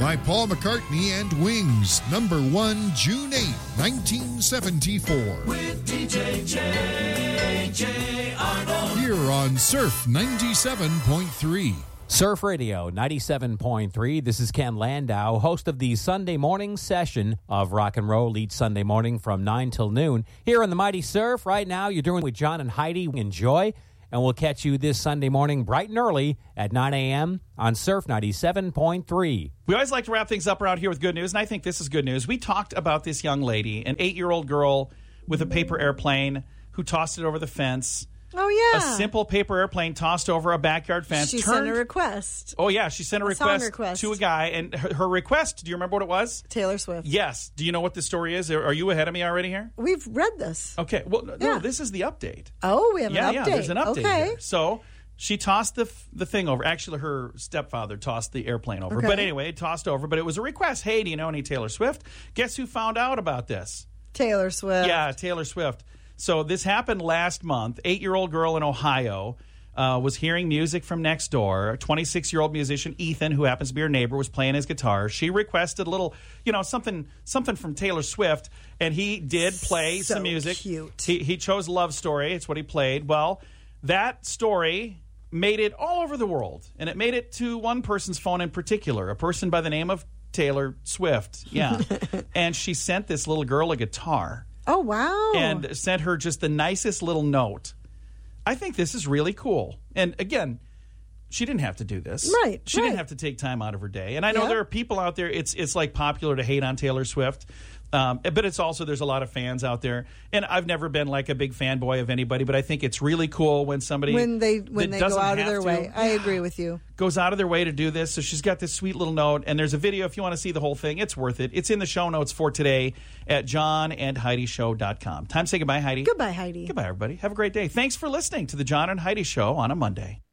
by Paul McCartney and Wings, number 1, June 8, 1974. With DJ J.J. Arnold. Here on Surf 97.3. Surf Radio 97.3. This is Ken Landau, host of the Sunday morning session of Rock and Roll each Sunday morning from 9 till noon. Here on the Mighty Surf, right now, you're doing with John and Heidi. Enjoy, and we'll catch you this Sunday morning bright and early at 9 a.m. on Surf 97.3. We always like to wrap things up around here with good news, and I think this is good news. We talked about this young lady, an 8-year-old girl with a paper airplane who tossed it over the fence. Oh, yeah. A simple paper airplane tossed over a backyard fence. She sent a request. Oh, yeah. She sent a request to a guy. And her request, do you remember what it was? Taylor Swift. Yes. Do you know what the story is? Are you ahead of me already here? We've read this. Okay. Well, no, this is the update. Oh, we have an update. Yeah, there's an update Okay. here. So she tossed the thing over. Actually, her stepfather tossed the airplane over. Okay. But anyway, it tossed over. But it was a request. Hey, do you know any Taylor Swift? Guess who found out about this? Taylor Swift. Yeah, Taylor Swift. So this happened last month. 8-year-old girl in Ohio was hearing music from next door. A 26-year-old musician, Ethan, who happens to be her neighbor, was playing his guitar. She requested a little, something from Taylor Swift, and he did play some music. Cute. He chose Love Story. It's what he played. Well, that story made it all over the world, and it made it to one person's phone in particular, a person by the name of Taylor Swift. Yeah. And she sent this little girl a guitar. Oh, wow. And sent her just the nicest little note. I think this is really cool. And again, she didn't have to do this. Right. She didn't have to take time out of her day. And I know there are people out there, it's like popular to hate on Taylor Swift. But it's also, there's a lot of fans out there. And I've never been like a big fanboy of anybody, but I think it's really cool when somebody when they go out of their way. I agree with you. Goes out of their way to do this. So she's got this sweet little note, and there's a video if you want to see the whole thing. It's worth it. It's in the show notes for today at johnandheidishow.com. Time to say goodbye, Heidi. Goodbye, Heidi. Goodbye, everybody. Have a great day. Thanks for listening to the John and Heidi Show on a Monday.